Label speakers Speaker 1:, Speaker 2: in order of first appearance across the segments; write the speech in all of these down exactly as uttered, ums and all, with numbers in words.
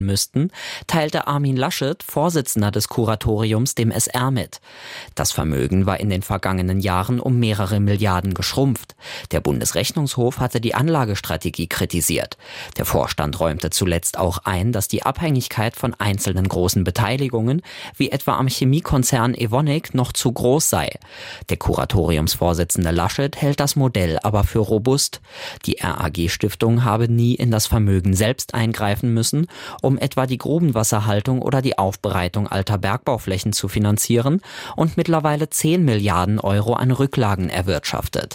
Speaker 1: müssten, teilte Armin Laschet, Vorsitzender des Kuratoriums, dem S R mit. Das Vermögen war in den vergangenen Jahren um mehrere Milliarden geschrumpft. Der Bundesrechnungshof hatte die Anlagestrategie kritisiert. Der Vorstand räumte zuletzt auch ein, dass die Abhängigkeit von einzelnen großen Beteiligungen, wie etwa am Chemiekonzern Evonik, noch zu groß sei. Der Kuratoriumsvorsitzende Laschet hält das Modell aber für robust. Die R A G-Stiftung habe nie in das Vermögen selbst eingreifen müssen, um etwa die Grubenwasserhaltung oder die Aufbereitung alter Bergbauflächen zu finanzieren und mittlerweile zehn Milliarden Euro an Rücklagen erwirtschaftet.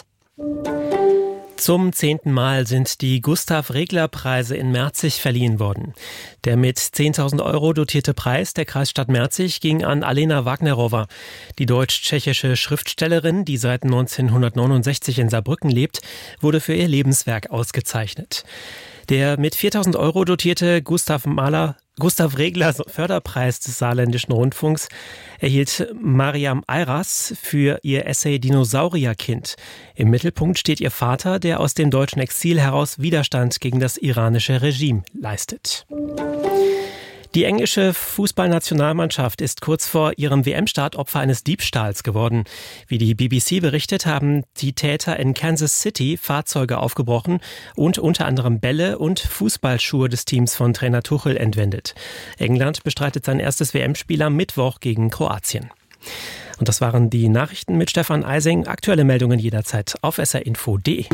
Speaker 2: Zum zehnten Mal sind die Gustav-Regler-Preise in Merzig verliehen worden. Der mit zehntausend Euro dotierte Preis der Kreisstadt Merzig ging an Alena Wagnerowa. Die deutsch-tschechische Schriftstellerin, die seit neunzehnhundertneunundsechzig in Saarbrücken lebt, wurde für ihr Lebenswerk ausgezeichnet. Der mit viertausend Euro dotierte Gustav Mahler Gustav Regler Förderpreis des Saarländischen Rundfunks erhielt Mariam Ayras für ihr Essay Dinosaurierkind. Im Mittelpunkt steht ihr Vater, der aus dem deutschen Exil heraus Widerstand gegen das iranische Regime leistet. Die englische Fußballnationalmannschaft ist kurz vor ihrem W M-Start Opfer eines Diebstahls geworden. Wie die B B C berichtet, haben die Täter in Kansas City Fahrzeuge aufgebrochen und unter anderem Bälle und Fußballschuhe des Teams von Trainer Tuchel entwendet. England bestreitet sein erstes W M-Spiel am Mittwoch gegen Kroatien. Und das waren die Nachrichten mit Stefan Eising. Aktuelle Meldungen jederzeit auf s r info punkt d e.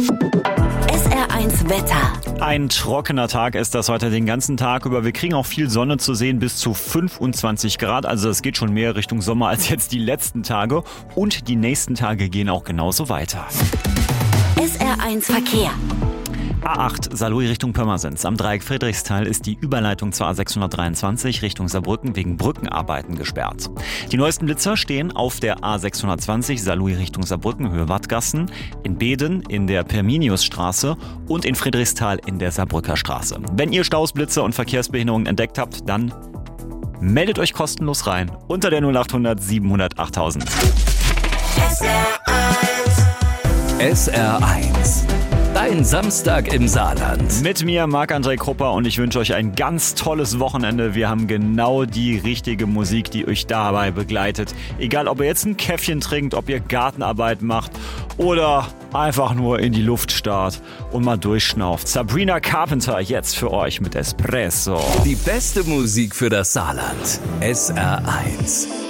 Speaker 3: S R eins Wetter.
Speaker 4: Ein trockener Tag ist das heute den ganzen Tag über. Wir kriegen auch viel Sonne zu sehen, bis zu fünfundzwanzig Grad. Also es geht schon mehr Richtung Sommer als jetzt die letzten Tage. Und die nächsten Tage gehen auch genauso weiter.
Speaker 3: S R eins Verkehr.
Speaker 4: A acht Saarlouis Richtung Pirmasens. Am Dreieck Friedrichsthal ist die Überleitung zur A sechshundertdreiundzwanzig Richtung Saarbrücken wegen Brückenarbeiten gesperrt. Die neuesten Blitzer stehen auf der A sechshundertzwanzig Saarlouis Richtung Saarbrücken, Höhe Wattgassen, in Beeden in der Pirminiusstraße und in Friedrichsthal in der Saarbrücker Straße. Wenn ihr Staus, Blitzer und Verkehrsbehinderungen entdeckt habt, dann meldet euch kostenlos rein unter der null achthundert siebenhundert achttausend.
Speaker 3: S R eins.
Speaker 5: S R eins. Dein Samstag im Saarland.
Speaker 4: Mit mir Marc-André Krupper und ich wünsche euch ein ganz tolles Wochenende. Wir haben genau die richtige Musik, die euch dabei begleitet. Egal, ob ihr jetzt ein Käffchen trinkt, ob ihr Gartenarbeit macht oder einfach nur in die Luft starrt und mal durchschnauft. Sabrina Carpenter jetzt für euch mit Espresso.
Speaker 5: Die beste Musik für das Saarland. S R eins.